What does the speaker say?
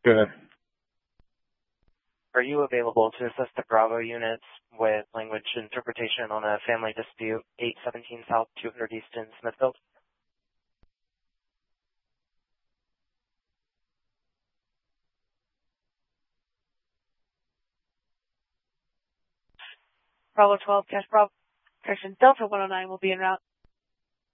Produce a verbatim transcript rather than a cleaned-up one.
Good. Are you available to assist the Bravo units with language interpretation on a family dispute, eight seventeen South, two hundred East in Smithfield? Bravo twelve, Cash Bravo, correction, Delta one oh nine will be en route.